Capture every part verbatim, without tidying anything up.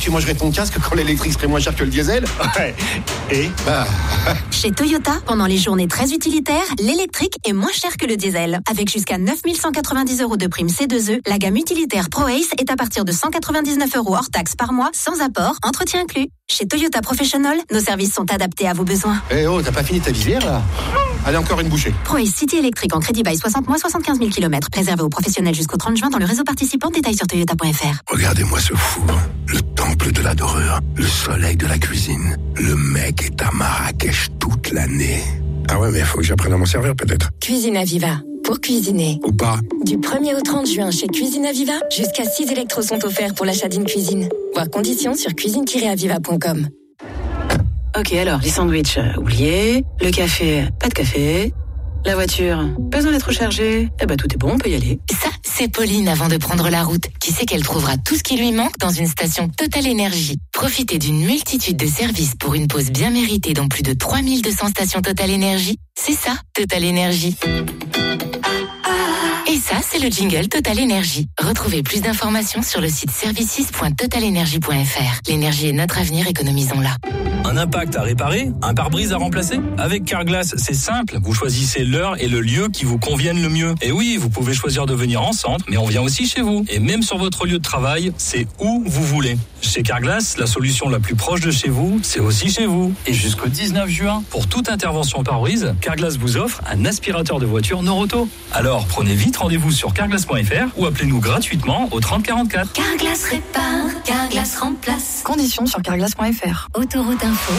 tu mangerais ton casque quand l'électrique serait moins cher que le diesel? Ouais. Et bah... Chez Toyota, pendant les journées très utilitaires, l'électrique est moins cher que le diesel. Avec jusqu'à neuf mille cent quatre-vingt-dix euros de prime C deux E, la gamme utilitaire ProAce est à partir de cent quatre-vingt-dix-neuf euros hors taxe par mois, sans apport, entretien inclus. Chez Toyota Professional, nos services sont adaptés à vos besoins. Eh oh, t'as pas fini ta visière là? Allez, encore une bouchée. ProAce City électrique en crédit bail soixante mois, soixante-quinze mille kilomètres. Réservé aux professionnels jusqu'au trente juin dans le réseau participant. Détails sur toyota point f r. Regardez-moi ce four, le temple de la dorure, le soleil de la cuisine. Le mec est à Marrakech toute l'année. Ah ouais, mais il faut que j'apprenne à m'en servir peut-être. Cuisine Aviva, pour cuisiner. Ou pas. Du premier au trente juin chez Cuisine Aviva, jusqu'à six électros sont offerts pour l'achat d'une cuisine. Voir conditions sur cuisine tiret aviva point com. Ok, alors, les sandwichs, euh, oubliés. Le café, pas de café. La voiture, pas besoin d'être rechargée. Eh ben, tout est bon, on peut y aller. Ça, c'est Pauline avant de prendre la route, qui sait qu'elle trouvera tout ce qui lui manque dans une station Total Énergie. Profitez d'une multitude de services pour une pause bien méritée dans plus de trois mille deux cents stations Total Énergie. C'est ça, Total Énergie. Et ça, c'est le jingle Total Énergie. Retrouvez plus d'informations sur le site services point total énergie point f r. L'énergie est notre avenir, économisons-la. Un impact à réparer? Un pare-brise à remplacer? Avec Carglass, c'est simple. Vous choisissez l'heure et le lieu qui vous conviennent le mieux. Et oui, vous pouvez choisir de venir en centre, mais on vient aussi chez vous. Et même sur votre lieu de travail, c'est où vous voulez. Chez Carglass, la solution la plus proche de chez vous, c'est aussi chez vous. Et jusqu'au dix-neuf juin, pour toute intervention pare-brise, Carglass vous offre un aspirateur de voiture Noroto. Alors, prenez vite rendez-vous sur carglass point f r ou appelez-nous gratuitement au trente quarante-quatre. Carglass répare, Carglass remplace. Conditions sur carglass point f r. Autoroute Info.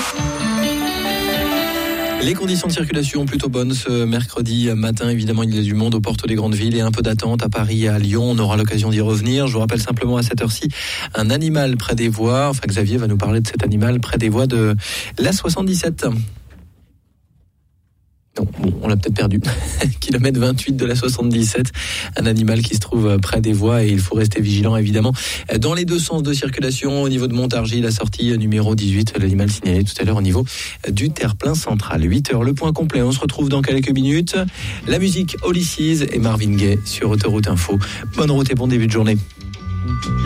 Les conditions de circulation plutôt bonnes ce mercredi matin. Évidemment, il y a du monde aux portes des grandes villes et un peu d'attente à Paris et à Lyon. On aura l'occasion d'y revenir. Je vous rappelle simplement à cette heure-ci un animal près des voies. Enfin, Xavier va nous parler de cet animal près des voies de l'A soixante-dix-sept. Non, bon, on l'a peut-être perdu. Kilomètre vingt-huit de la soixante-dix-sept. Un animal qui se trouve près des voies et il faut rester vigilant évidemment dans les deux sens de circulation. Au niveau de Montargis, la sortie numéro dix-huit. L'animal signalé tout à l'heure au niveau du terre-plein central. huit heures, le point complet. On se retrouve dans quelques minutes. La musique Olysses et Marvin Gaye sur Autoroute Info. Bonne route et bon début de journée.